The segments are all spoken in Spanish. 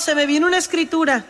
se me vino una escritura.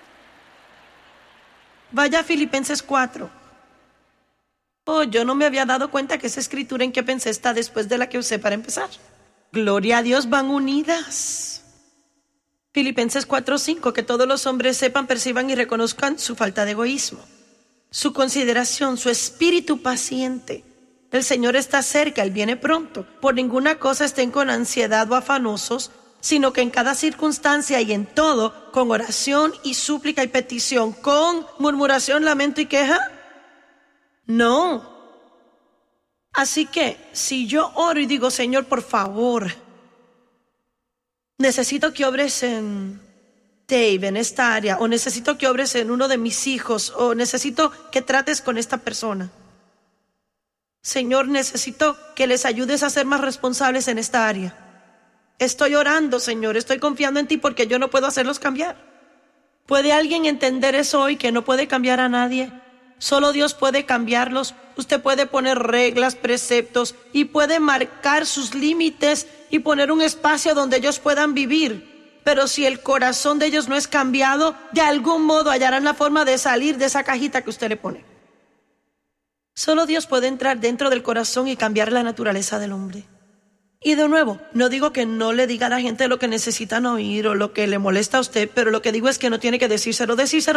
Vaya a Filipenses 4. Oh, yo no me había dado cuenta que esa escritura en que pensé está después de la que usé para empezar. Gloria a Dios, van unidas. Filipenses 4:5, que todos los hombres sepan, perciban y reconozcan su falta de egoísmo, su consideración, su espíritu paciente. El Señor está cerca, Él viene pronto. Por ninguna cosa estén con ansiedad o afanosos, sino que en cada circunstancia y en todo, con oración y súplica y petición, con murmuración, lamento y queja. No. Así que, si yo oro y digo, Señor, por favor, necesito que obres en Dave, en esta área, o necesito que obres en uno de mis hijos, o necesito que trates con esta persona. Señor, necesito que les ayudes a ser más responsables en esta área. Estoy orando, Señor, estoy confiando en ti porque yo no puedo hacerlos cambiar. ¿Puede alguien entender eso hoy, que no puede cambiar a nadie? Solo Dios puede cambiarlos. Usted puede poner reglas, preceptos y puede marcar sus límites y poner un espacio donde ellos puedan vivir. Pero si el corazón de ellos no es cambiado, de algún modo hallarán la forma de salir de esa cajita que usted le pone. Solo Dios puede entrar dentro del corazón y cambiar la naturaleza del hombre. Y de nuevo, no digo que no le diga a la gente lo que necesitan oír o lo que le molesta a usted, pero lo que digo es que no tiene que decírselo.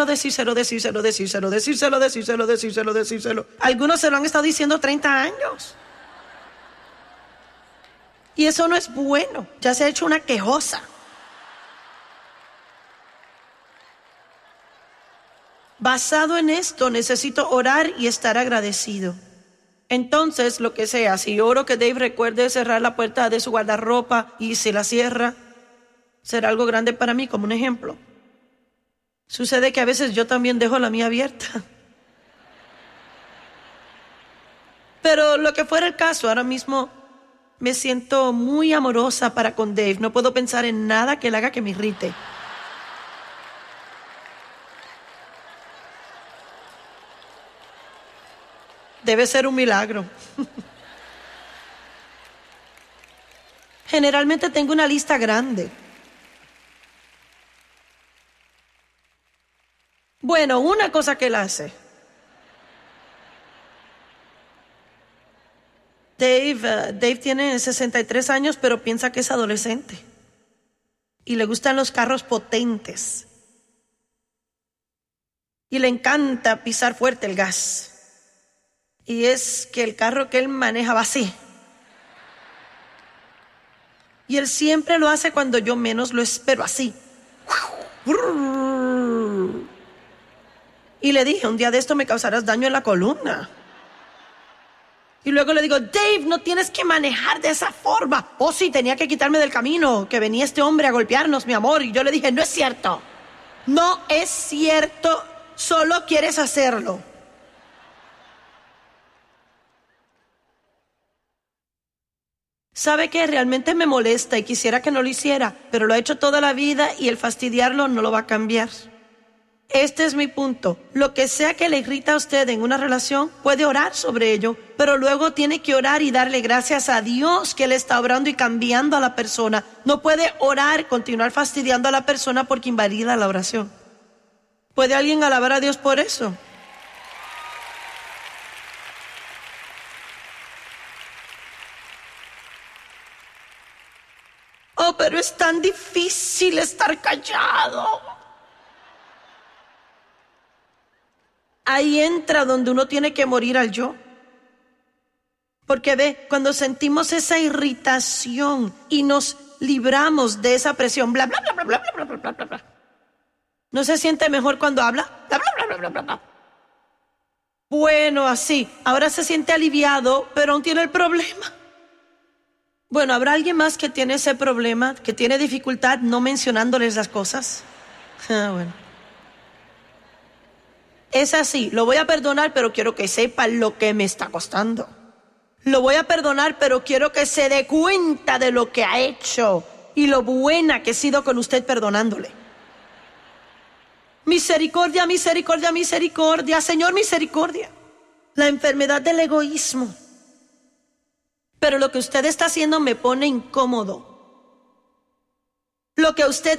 Algunos se lo han estado diciendo 30 años. Y eso no es bueno, ya se ha hecho una quejosa. Basado en esto, necesito orar y estar agradecido. Entonces, lo que sea, si oro que Dave recuerde cerrar la puerta de su guardarropa y si la cierra, será algo grande para mí, como un ejemplo. Sucede que a veces yo también dejo la mía abierta. Pero lo que fuera el caso, ahora mismo me siento muy amorosa para con Dave. No puedo pensar en nada que él haga que me irrite. Debe ser un milagro. Generalmente tengo una lista grande. Bueno, una cosa que él hace. Dave tiene 63 años, pero piensa que es adolescente. Y le gustan los carros potentes. Y le encanta pisar fuerte el gas. Y es que el carro que él maneja va así. Y él siempre lo hace cuando yo menos lo espero, así. Y le dije, un día de esto me causarás daño en la columna. Y luego le digo, Dave, no tienes que manejar de esa forma. Oh, sí, tenía que quitarme del camino, que venía este hombre a golpearnos, mi amor. Y yo le dije, no es cierto. No es cierto, solo quieres hacerlo. ¿Sabe qué? Realmente me molesta y quisiera que no lo hiciera, pero lo ha hecho toda la vida y el fastidiarlo no lo va a cambiar. Este es mi punto. Lo que sea que le irrita a usted en una relación, puede orar sobre ello, pero luego tiene que orar y darle gracias a Dios que Él está obrando y cambiando a la persona. No puede orar, continuar fastidiando a la persona porque invalida la oración. ¿Puede alguien alabar a Dios por eso? Oh, pero es tan difícil estar callado. Ahí entra donde uno tiene que morir al yo. Porque ve, cuando sentimos esa irritación y nos libramos de esa presión, bla, bla, bla, bla, bla, bla, bla, bla, bla, bla. ¿No se siente mejor cuando habla? Bla, bla, bla, bla, bla, bla, bla. Bueno, así. Ahora se siente aliviado, pero aún tiene el problema. Bueno, ¿habrá alguien más que tiene ese problema, que tiene dificultad no mencionándoles las cosas? Bueno. Es así, lo voy a perdonar, pero quiero que sepa lo que me está costando. Lo voy a perdonar, pero quiero que se dé cuenta de lo que ha hecho y lo buena que he sido con usted perdonándole. Misericordia, misericordia, misericordia, Señor, misericordia. La enfermedad del egoísmo. Pero lo que usted está haciendo me pone incómodo. Lo que usted